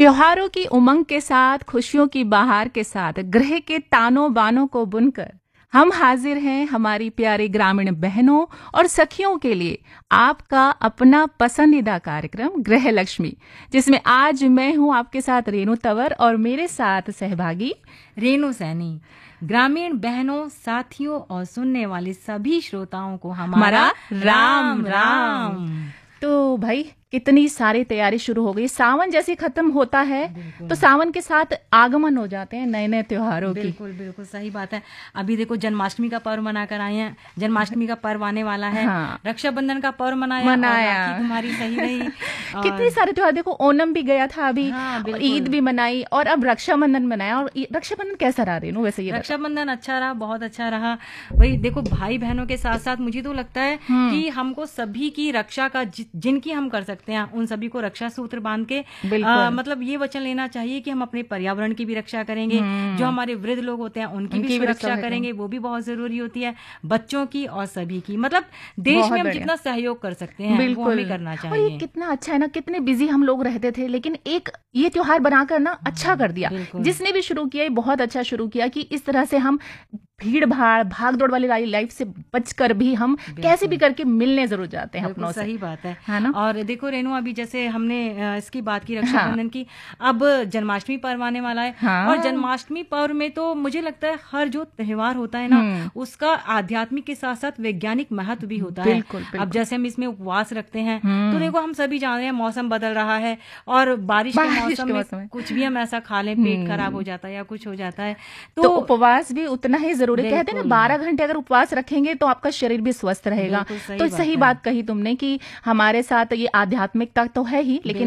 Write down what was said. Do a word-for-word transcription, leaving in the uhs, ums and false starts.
त्योहारों की उमंग के साथ, खुशियों की बहार के साथ, गृह के तानों बानों को बुनकर हम हाजिर हैं हमारी प्यारी ग्रामीण बहनों और सखियों के लिए आपका अपना पसंदीदा कार्यक्रम गृह लक्ष्मी, जिसमें आज मैं हूं आपके साथ रेणु तंवर और मेरे साथ सहभागी रेणु सैनी। ग्रामीण बहनों, साथियों और सुनने वाले सभी श्रोताओं को हमारा राम राम। तो भाई कितनी सारी तैयारी शुरू हो गई। सावन जैसे खत्म होता है तो सावन के साथ आगमन हो जाते हैं नए नए त्योहारों की। बिल्कुल बिल्कुल सही बात है। अभी देखो जन्माष्टमी का पर्व मनाकर आए हैं, जन्माष्टमी का पर्व आने वाला है। हाँ। रक्षाबंधन का पर्व मनाया, मनाया। और तुम्हारी सही रही। और... कितने सारे त्योहार देखो, ओणम भी गया था अभी। हाँ, ईद भी मनाई और अब रक्षाबंधन मनाया। और रक्षाबंधन कैसा रहा रेणु? वैसे ये रक्षाबंधन अच्छा रहा, बहुत अच्छा रहा। वही देखो, भाई बहनों के साथ साथ मुझे तो लगता है कि हमको सभी की रक्षा का जिनकी हम कर सकते हैं उन सभी को रक्षा सूत्र बांध के आ, मतलब ये वचन लेना चाहिए कि हम अपने पर्यावरण की भी रक्षा करेंगे, जो हमारे वृद्ध लोग होते हैं उनकी, उनकी भी रक्षा करेंगे, वो भी बहुत जरूरी होती है, बच्चों की और सभी की। मतलब देश में हम जितना सहयोग कर सकते हैं वो हमें करना चाहिए। और ये कितना अच्छा है ना, कितने बिजी हम लोग रहते थे, लेकिन एक ये त्योहार बनाकर ना अच्छा कर दिया। जिसने भी शुरू किया बहुत अच्छा शुरू किया कि इस तरह से हम भीड़ भाड़ भाग दौड़ वाली लाइफ से बचकर भी हम कैसे भी करके मिलने जरूर जाते हैं अपनों से। सही बात है, है ना। और देखो रेणु, अभी जैसे हमने इसकी बात की रक्षाबंधन हाँ। की, अब जन्माष्टमी पर्व आने वाला है। हाँ। और जन्माष्टमी पर्व में तो मुझे लगता है हर जो त्योहार होता है ना, उसका आध्यात्मिक के साथ साथ वैज्ञानिक महत्व भी होता है। बिल्कुल, बिल्कुल। अब जैसे हम इसमें उपवास रखते हैं तो देखो हम सभी जान रहे हैं मौसम बदल रहा है और बारिश के मौसम में, में कुछ भी हम ऐसा खा लें पेट खराब हो जाता है या कुछ हो जाता है, तो, तो उपवास भी उतना ही जरूरी। कहते हैं ना, बारह घंटे अगर उपवास रखेंगे तो आपका शरीर भी स्वस्थ रहेगा। तो सही बात कही तुमने कि हमारे साथ ये आध्यात्मिकता तो है ही, लेकिन